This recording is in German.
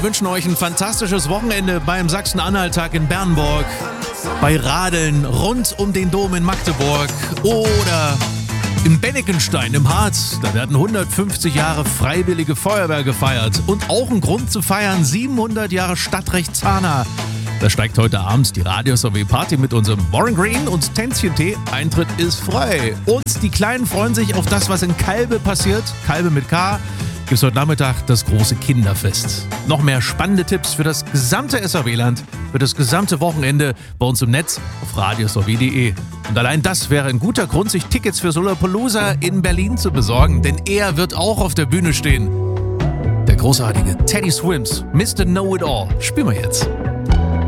wünschen euch ein fantastisches Wochenende beim Sachsen-Anhalt-Tag in Bernburg, bei Radeln rund um den Dom in Magdeburg oder im Bennekenstein im Harz. Da werden 150 Jahre Freiwillige Feuerwehr gefeiert und auch ein Grund zu feiern, 700 Jahre Stadtrecht Zahna. Da steigt heute Abend die Radio-SW-Party mit unserem Warren Green und Tänzchentee. Eintritt ist frei. Und die Kleinen freuen sich auf das, was in Kalbe passiert. Kalbe mit K. Gibt es heute Nachmittag das große Kinderfest. Noch mehr spannende Tipps für das gesamte SAW-Land, für das gesamte Wochenende bei uns im Netz auf radiosw.de. Und allein das wäre ein guter Grund, sich Tickets für Lollapalooza in Berlin zu besorgen, denn er wird auch auf der Bühne stehen. Der großartige Teddy Swims, Mr. Know-It-All. Spielen wir jetzt.